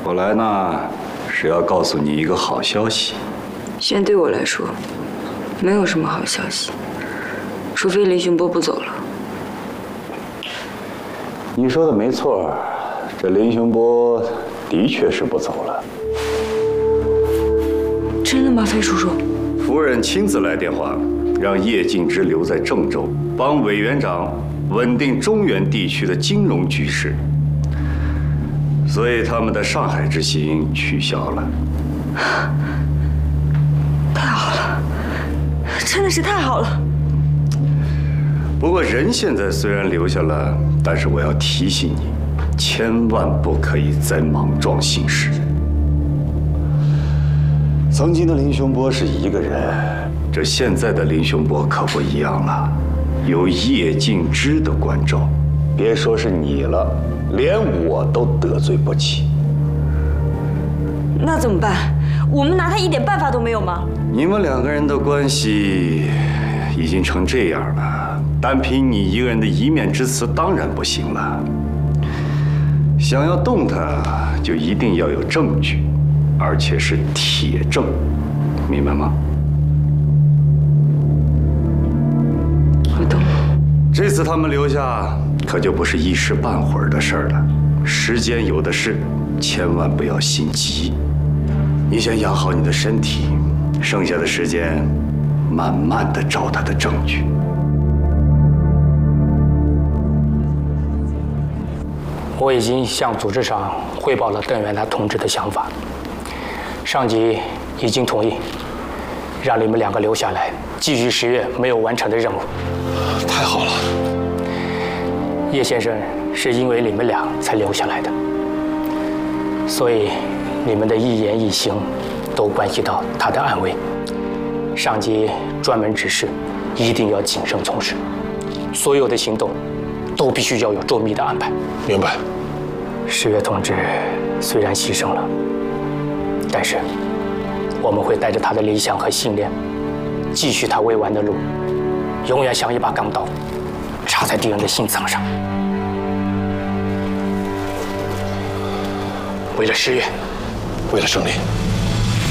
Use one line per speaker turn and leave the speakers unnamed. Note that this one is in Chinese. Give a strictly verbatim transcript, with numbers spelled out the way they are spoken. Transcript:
我来呢，是要告诉你一个好消息。
现在对我来说，没有什么好消息，除非林雄波不走了。
你说的没错，这林雄波的确是不走了。
真的吗，费叔叔？
夫人亲自来电话，让叶敬之留在郑州，帮委员长稳定中原地区的金融局势。所以他们的上海之行取消了。
太好了，真的是太好了。
不过人现在虽然留下了，但是我要提醒你，千万不可以再莽撞行事。曾经的林雄波是一个人，这现在的林雄波可不一样了，有叶敬之的关照，别说是你了，连我都得罪不起。
那怎么办？我们拿他一点办法都没有吗？
你们两个人的关系已经成这样了，单凭你一个人的一面之词当然不行了。想要动他，就一定要有证据，而且是铁证，明白吗？
我懂了。
这次他们留下，可就不是一时半会儿的事儿了，时间有的是，千万不要心急。你先养好你的身体，剩下的时间，慢慢的找他的证据。
我已经向组织上汇报了邓元达同志的想法，上级已经同意，让你们两个留下来，继续十月没有完成的任务。
太好了！
叶先生是因为你们俩才留下来的，所以你们的一言一行都关系到他的安危。上级专门指示，一定要谨慎从事，所有的行动都必须要有周密的安排。
明白。
十月同志虽然牺牲了，但是我们会带着他的理想和信念，继续他未完的路，永远像一把钢刀，插在敌人的心脏上。
为了十月，为了胜利。